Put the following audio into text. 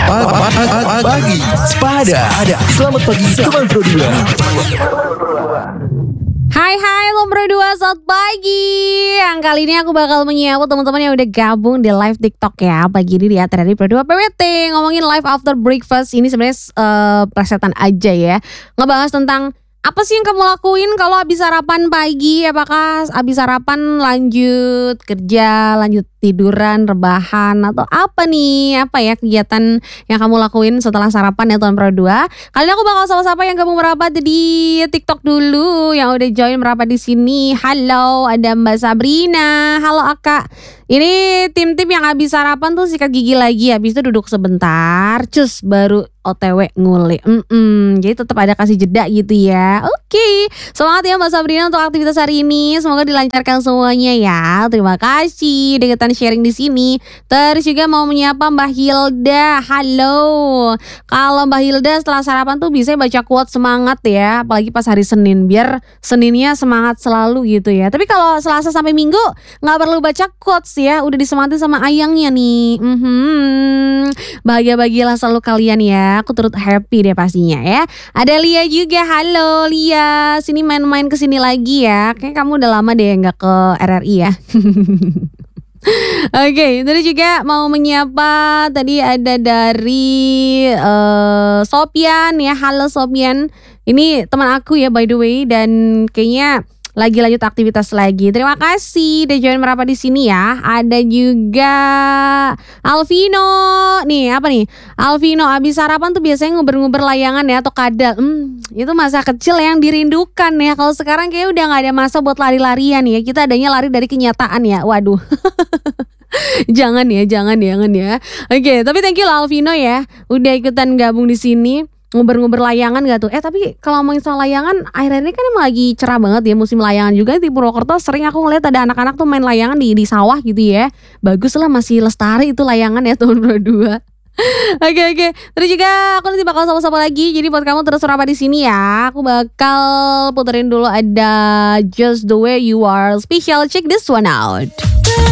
Pagi Sepada. Selamat pagi teman Pro 2. Hai Lombro 2, selamat pagi. Yang kali ini aku bakal menyapa teman-teman yang udah gabung di live TikTok ya. Pagi ini di acara di Pro 2 PWT. Ngomongin live after breakfast. Ini sebenarnya plesetan aja ya. Ngebahas tentang apa sih yang kamu lakuin kalau habis sarapan pagi? Apakah habis sarapan lanjut kerja, lanjut tiduran, rebahan, atau apa nih? Apa ya kegiatan yang kamu lakuin setelah sarapan ya Tuan Pro 2? Kali ini aku bakal sapa-sapa yang gabung merapat di TikTok dulu, yang udah join merapat di sini. Halo, ada Mbak Sabrina. Halo Akak. Ini tim-tim yang habis sarapan tuh sikat gigi lagi, habis itu duduk sebentar, cus baru OTW ngulik. Jadi tetap ada kasih jeda gitu ya. Oke. Semangat ya Mbak Sabrina untuk aktivitas hari ini. Semoga dilancarkan semuanya ya. Terima kasih deketan sharing di sini. Terus juga mau menyapa Mbak Hilda. Halo. Kalau Mbak Hilda setelah sarapan tuh bisa baca quote semangat ya, apalagi pas hari Senin biar Seninnya semangat selalu gitu ya. Tapi kalau Selasa sampai Minggu nggak perlu baca quotes ya, udah disemangatin sama ayangnya nih. Bahagia-bahagialah selalu kalian ya. Aku turut happy deh pastinya ya. Ada Lia juga. Halo Lia, sini main-main kesini lagi ya. Kayaknya kamu udah lama deh nggak ke RRI ya. Oke, tadi juga mau menyapa. Tadi ada dari Sopian ya. Halo Sopian. Ini teman aku ya by the way, dan kayaknya lagi lanjut aktivitas lagi. Terima kasih udah join merapat di sini ya. Ada juga Alvino. Nih apa nih? Alvino abis sarapan tuh biasanya nguber-nguber layangan ya atau kadal. Itu masa kecil yang dirindukan ya. Kalau sekarang kayak udah nggak ada masa buat lari-larian ya. Kita adanya lari dari kenyataan ya. Waduh. jangan ya. Oke, tapi thank you lah Alvino ya. Udah ikutan gabung di sini. Nguber-nguber layangan gak tuh? Tapi kalau ngomongin soal layangan, akhir-akhir ini kan emang lagi cerah banget ya musim layangan juga di Purwokerto. Sering aku ngeliat ada anak-anak tuh main layangan di sawah gitu ya. Bagus lah, masih lestari itu layangan ya tahun 22. Oke. Terus juga aku nanti bakal sama-sama lagi. Jadi buat kamu terus rapat di sini ya. Aku bakal puterin dulu ada Just the Way You Are Special. Check this one out.